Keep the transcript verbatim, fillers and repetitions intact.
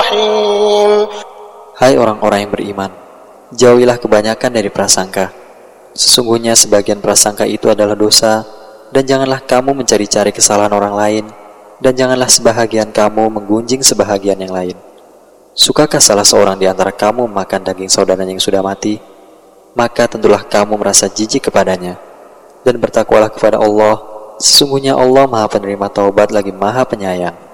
رحيم. Hai orang-orang yang beriman, jauhilah kebanyakan dari prasangka. Sesungguhnya sebagian prasangka itu adalah dosa, dan janganlah kamu mencari-cari kesalahan orang lain, dan janganlah sebahagian kamu menggunjing sebahagian yang lain. Sukakah salah seorang di antara kamu makan daging saudaranya yang sudah mati? Maka tentulah kamu merasa jijik kepadanya. Dan bertakwalah kepada Allah, sesungguhnya Allah Maha Penerima Taubat lagi Maha Penyayang.